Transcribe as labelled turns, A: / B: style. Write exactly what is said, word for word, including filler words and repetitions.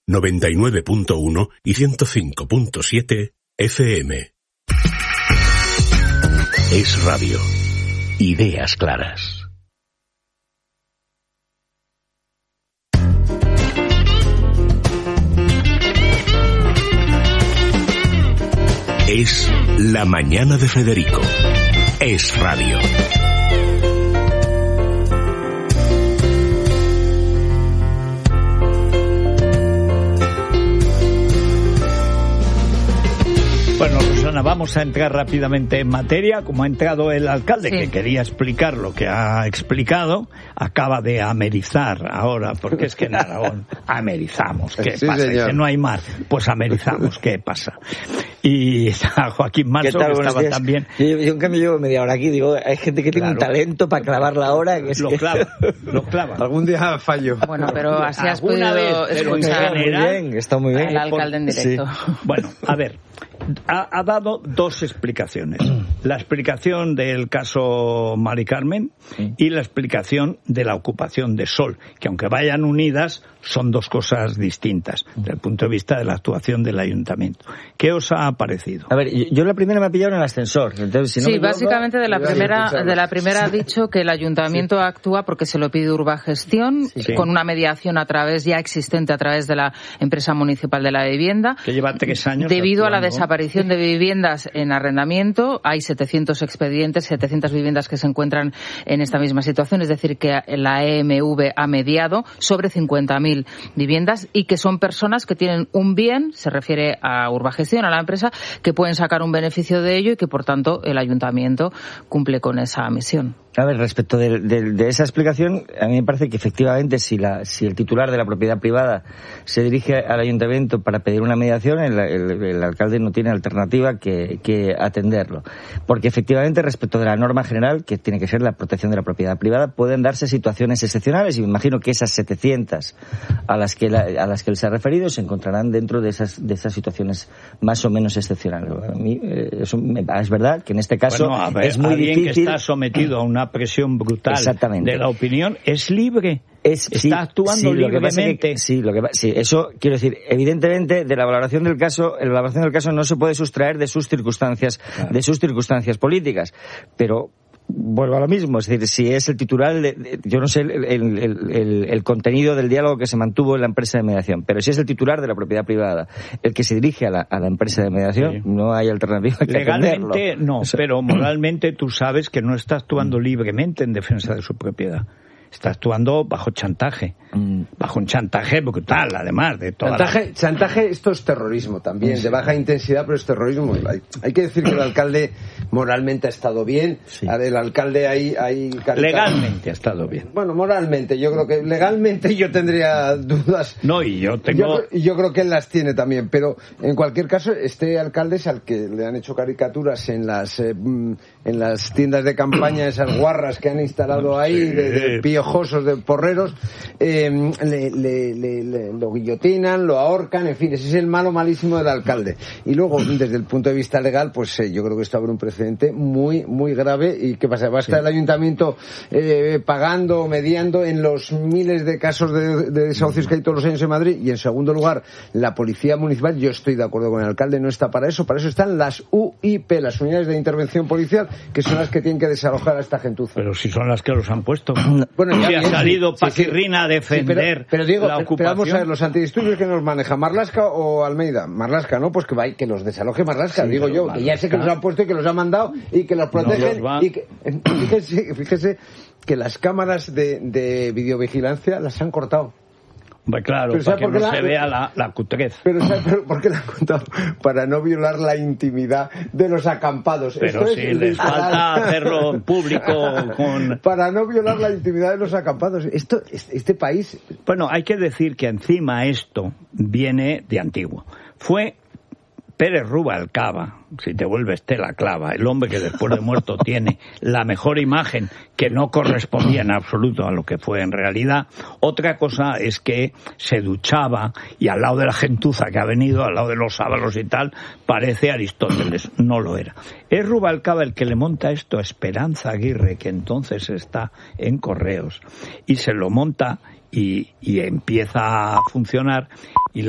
A: noventa y nueve punto uno y ciento cinco punto siete F M. Es Radio. Ideas claras. Es La Mañana de Federico. Es Radio.
B: Bueno, Susana, vamos a entrar rápidamente en materia. Como ha entrado el alcalde, sí, que quería explicar lo que ha explicado, acaba de amerizar ahora, porque es que en Aragón amerizamos. ¿Qué sí, pasa? Dice, no hay mar, pues amerizamos. ¿Qué pasa? Y está Joaquín Manso, que estaba también.
C: Yo, yo en cambio llevo media hora aquí, digo, hay gente que tiene claro un talento para clavar la hora. Que es
B: lo
C: que...
B: clava, lo clava.
D: Algún día fallo.
E: Bueno, pero así has podido
B: vez,
E: escuchar
C: muy bien, está muy bien.
E: al alcalde en directo.
B: Sí. Bueno, a ver. Ha, ha dado dos explicaciones. La explicación del caso Mari Carmen y la explicación de la ocupación de Sol, que aunque vayan unidas, son dos cosas distintas desde el punto de vista de la actuación del ayuntamiento. ¿Qué os ha parecido?
C: A ver, yo la primera me ha pillado en el ascensor. Entonces, si no
E: sí,
C: me
E: básicamente de la primera de la primera ha dicho que el ayuntamiento sí. actúa porque se lo pide Urbagestión, sí. con una mediación a través ya existente a través de la empresa municipal de la vivienda,
B: que lleva tres años
E: debido
B: actuando.
E: a la desaparición de viviendas en arrendamiento. Hay setecientos expedientes, setecientas viviendas que se encuentran en esta misma situación, es decir, que la E M V ha mediado sobre cincuenta mil viviendas y que son personas que tienen un bien, se refiere a Urbagestión, a la empresa, que pueden sacar un beneficio de ello y que, por tanto, el ayuntamiento cumple con esa misión.
C: A ver, respecto de, de, de esa explicación, a mí me parece que efectivamente si, la, si el titular de la propiedad privada se dirige al ayuntamiento para pedir una mediación, el, el, el alcalde no tiene alternativa que, que atenderlo. Porque efectivamente, respecto de la norma general, que tiene que ser la protección de la propiedad privada, pueden darse situaciones excepcionales y me imagino que esas setecientas a las que, la, a las que él se ha referido se encontrarán dentro de esas, de esas situaciones más o menos excepcionales. A mí, eh, eso me, es verdad que en este caso
B: bueno, a ver,
C: es muy
B: alguien
C: difícil.
B: Que está sometido a una presión brutal de la opinión, es libre,
C: es,
B: está
C: sí,
B: actuando
C: sí,
B: libremente.
C: Que, sí, lo que sí, eso quiero decir, evidentemente de la valoración del caso, la valoración del caso no se puede sustraer de sus circunstancias, claro. de sus circunstancias políticas, pero vuelvo a lo mismo, es decir, si es el titular, de, de, yo no sé el, el, el, el, el contenido del diálogo que se mantuvo en la empresa de mediación, pero si es el titular de la propiedad privada, el que se dirige a la, a la empresa de mediación, sí. no hay alternativa que
B: legalmente
C: atenderlo.
B: No,
C: Eso.
B: Pero moralmente tú sabes que no está actuando libremente en defensa de su propiedad. Está actuando bajo chantaje, mm. bajo un chantaje brutal, además de toda
D: chantaje,
B: la...
D: chantaje, esto es terrorismo también, sí. de baja intensidad, pero es terrorismo. Hay, hay que decir que el alcalde moralmente ha estado bien, sí. el alcalde hay... hay
B: legalmente ha estado bien.
D: Bueno, moralmente, yo creo que legalmente yo tendría dudas.
B: No, y yo tengo...
D: Y yo, yo creo que él las tiene también, pero en cualquier caso, este alcalde es al que le han hecho caricaturas en las, eh, en las tiendas de campaña, esas guarras que han instalado ahí, sí. de, de pío ojosos de porreros, eh, le, le, le, le, lo guillotinan, lo ahorcan, en fin, ese es el malo malísimo del alcalde. Y luego, desde el punto de vista legal, pues eh, yo creo que esto abre un precedente muy, muy grave. ¿Y qué pasa? ¿Va a estar sí. el ayuntamiento eh, pagando, mediando en los miles de casos de, de desahucios que hay todos los años en Madrid? Y en segundo lugar, la policía municipal, yo estoy de acuerdo con el alcalde, no está para eso, para eso están las U I P, las unidades de intervención policial, que son las que tienen que desalojar a esta gentuza.
B: Pero si son las que los han puesto.
D: Bueno,
B: ya ha salido sí, Paquirrina sí, a defender
D: sí, pero, pero digo,
B: la ocupación.
D: Pero vamos a ver, los antidisturbios que nos maneja, ¿Marlaska o Almeida? Marlaska, ¿no? Pues que, va, que los desaloje Marlaska, sí, digo yo, Marlaska. Que ya sé que los han puesto y que los han mandado y que los protegen. No los y que, fíjese, fíjese que las cámaras de, de videovigilancia las han cortado.
B: Pues claro, para que no la, se vea la, la cutrez.
D: Pero ¿sabes por qué la han contado? Para no violar la intimidad de los acampados.
B: Pero
D: Esto
B: si
D: es
B: les falta hacerlo en público con...
D: Para no violar la intimidad de los acampados. Esto, este país...
B: Bueno, hay que decir que encima esto viene de antiguo. Fue Pérez Rubalcaba, si te vuelves tela clava, el hombre que después de muerto tiene la mejor imagen, que no correspondía en absoluto a lo que fue en realidad. Otra cosa es que se duchaba y al lado de la gentuza que ha venido, al lado de los sábalos y tal, parece Aristóteles. No lo era. Es Rubalcaba el que le monta esto a Esperanza Aguirre, que entonces está en Correos, y se lo monta y, y empieza a funcionar. Y